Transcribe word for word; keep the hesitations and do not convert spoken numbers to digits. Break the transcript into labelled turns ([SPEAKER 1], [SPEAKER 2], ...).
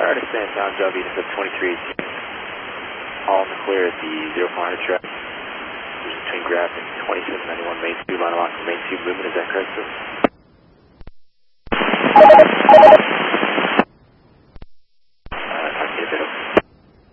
[SPEAKER 1] Prior to San John W, sub twenty-three eighteen. All in the clear at the zero four hundred track. Between Graf and twenty-seven ninety-one Main two, line of lock for Main two movement, is that correct, sir?